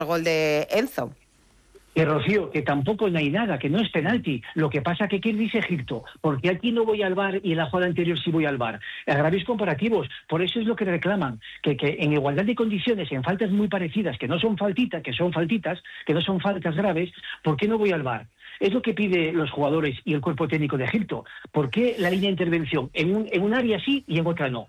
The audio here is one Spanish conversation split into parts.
gol de Enzo. Que Rocío, que tampoco no hay nada, que no es penalti. Lo que pasa que ¿quién dice Egipto? Porque aquí no voy al VAR y en la jugada anterior sí voy al VAR. Agravios comparativos. Por eso es lo que reclaman. Que en igualdad de condiciones, en faltas muy parecidas, que no son faltitas, que son faltitas, que no son faltas graves, ¿por qué no voy al VAR? Es lo que pide los jugadores y el cuerpo técnico de Egipto. ¿Por qué la línea de intervención en un área sí y en otra no?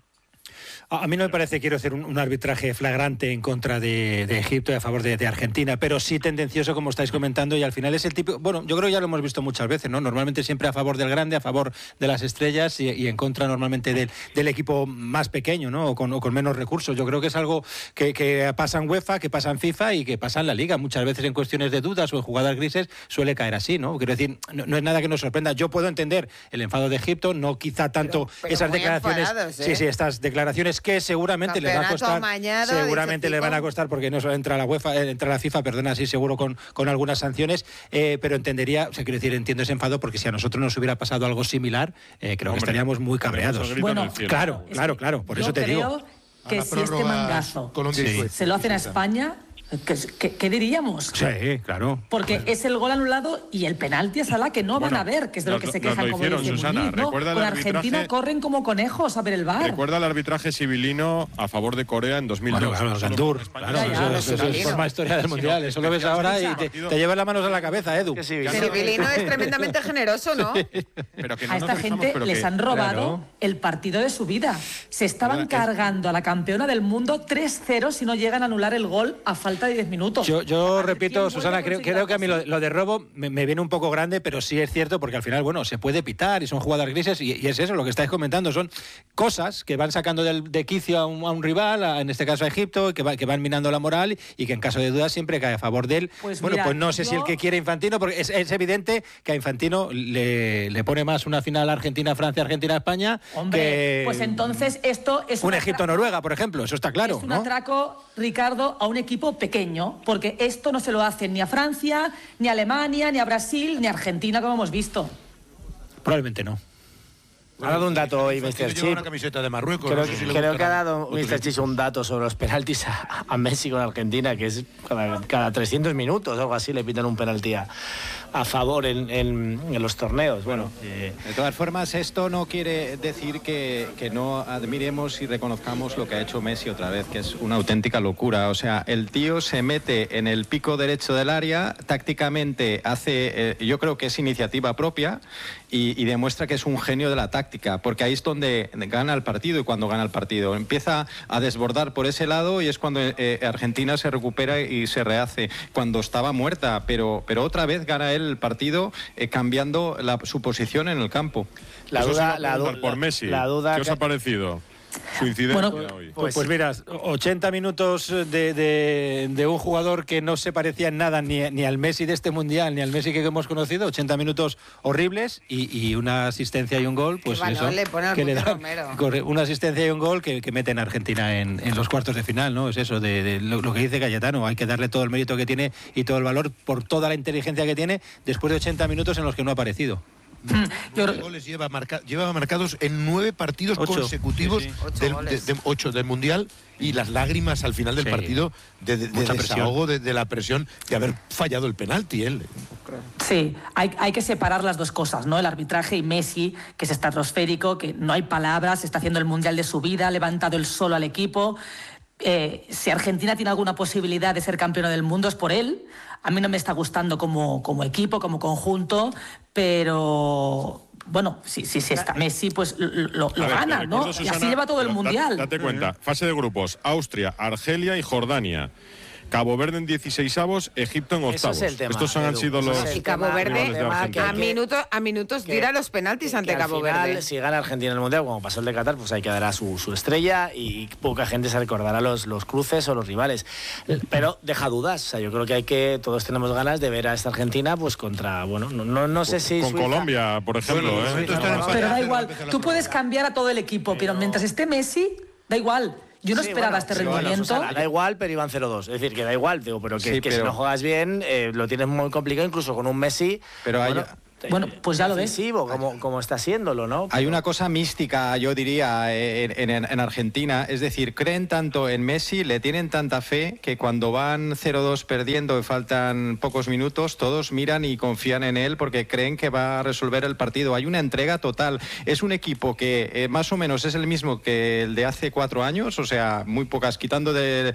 A mí no me parece, quiero hacer un arbitraje flagrante en contra de Egipto y a favor de Argentina, pero sí tendencioso, como estáis comentando, y al final es el tipo... Bueno, yo creo que ya lo hemos visto muchas veces, ¿no? Normalmente siempre a favor del grande, a favor de las estrellas y en contra normalmente del equipo más pequeño, ¿no? O con menos recursos. Yo creo que es algo que pasa en UEFA, que pasa en FIFA y que pasa en la Liga. Muchas veces en cuestiones de dudas o en jugadas grises suele caer así, ¿no? Quiero decir, no es nada que nos sorprenda. Yo puedo entender el enfado de Egipto, no quizá tanto pero esas declaraciones... Enfadados, ¿eh? Sí, estas declaraciones que seguramente les va a costar, seguramente le van a costar porque no solo entra la UEFA, entra la FIFA, perdona, sí, seguro con algunas sanciones, pero entendería, o sea, quiero decir, entiendo ese enfado porque si a nosotros nos hubiera pasado algo similar, creo que estaríamos muy cabreados. Bueno, claro, por eso te digo. Que si este mangazo se lo hacen a España, ¿qué diríamos? Sí, claro. Porque es el gol anulado y el penalti a Salah que no van a ver, que es de lo que se quejan, como dice Susana, Muniz, ¿no? Con Argentina corren como conejos a ver el VAR. Recuerda el arbitraje civilino a favor de Corea en 2002. Bueno, claro, Gandur, claro, eso es forma historia del Mundial. Eso lo ves ahora y te llevas las manos a la cabeza, Edu. Civilino es tremendamente generoso, ¿no? Pero que no a esta gente les han robado el partido de su vida. Se estaban cargando a la campeona del mundo 3-0 si no llegan a anular el gol a falta de 10 minutos. Yo repito, Susana, creo que a mí lo de robo me viene un poco grande, pero sí es cierto porque al final, bueno, se puede pitar y son jugadas grises y es eso lo que estáis comentando, son cosas que van sacando de quicio a un rival, en este caso a Egipto, que van minando la moral y que en caso de duda siempre cae a favor de él. Pues no sé si el que quiere Infantino, porque es evidente que a Infantino le pone más una final Argentina-Francia, Argentina-España. Hombre, pues entonces esto es un Egipto-Noruega, por ejemplo, eso está claro. Es un atraco, Ricardo, a un equipo pequeño, porque esto no se lo hacen ni a Francia, ni a Alemania, ni a Brasil, ni a Argentina, como hemos visto. Probablemente no. Ha dado un dato hoy, Mr. Chip. Una camiseta de Marruecos. Creo que ha dado Mr. Chip un dato sobre los penaltis a Messi con Argentina, que es cada 300 minutos o algo así le pitan un penalti a favor en los torneos. Bueno, de todas formas, esto no quiere decir que no admiremos y reconozcamos lo que ha hecho Messi otra vez, que es una auténtica locura. O sea, el tío se mete en el pico derecho del área, tácticamente hace, yo creo que es iniciativa propia y demuestra que es un genio de la táctica, porque ahí es donde gana el partido y cuando gana el partido. Empieza a desbordar por ese lado y es cuando Argentina se recupera y se rehace, cuando estaba muerta, pero otra vez gana él el partido cambiando su posición en el campo. La duda por Messi. ¿Qué os ha parecido su incidente hoy? Pues mira, 80 minutos de un jugador que no se parecía en nada ni al Messi de este Mundial, ni al Messi que hemos conocido, 80 minutos horribles y una asistencia y un gol, pues eso, que le da una asistencia y un gol que meten a Argentina en los cuartos de final, ¿no? Es eso, de lo que dice Cayetano, hay que darle todo el mérito que tiene y todo el valor por toda la inteligencia que tiene después de 80 minutos en los que no ha aparecido. Goles lleva marcados en 9 partidos consecutivos de 8 del Mundial y las lágrimas al final del partido de desahogo de la presión de haber fallado el penalti él. Sí, hay que separar las dos cosas, ¿no? El arbitraje y Messi, que es estratosférico, que no hay palabras, está haciendo el Mundial de su vida, ha levantado él solo al equipo. Si Argentina tiene alguna posibilidad de ser campeona del mundo es por él. A mí no me está gustando como equipo, como conjunto, pero bueno, si está Messi, pues lo gana, ¿no? Susana, y así lleva todo el Mundial. Date cuenta, fase de grupos, Austria, Argelia y Jordania. Cabo Verde en 16avos, Egipto en octavos. Es el tema, estos han sido los... Y Cabo Verde a minutos tira los penaltis ante Cabo Verde. Si gana Argentina en el Mundial, como pasó el de Qatar, pues ahí quedará su estrella y poca gente se recordará los cruces o los rivales. Pero deja dudas. O sea, yo creo que todos tenemos ganas de ver a esta Argentina pues contra, bueno, no sé si... Con Suiza. Colombia, por ejemplo. Pero da igual, tú puedes cambiar a todo el equipo, pero mientras esté Messi, da igual. Yo no esperaba este rendimiento. Bueno, da igual, pero iban 0-2. Es decir, que da igual, digo, pero si no juegas bien, lo tienes muy complicado, incluso con un Messi. Pero bueno, pues ya lo ves. Como está siéndolo, ¿no? Hay una cosa mística, yo diría, en Argentina, es decir, creen tanto en Messi, le tienen tanta fe que cuando van 0-2 perdiendo y faltan pocos minutos, todos miran y confían en él porque creen que va a resolver el partido. Hay una entrega total. Es un equipo que más o menos es el mismo que el de hace 4 años, o sea, muy pocas, quitando de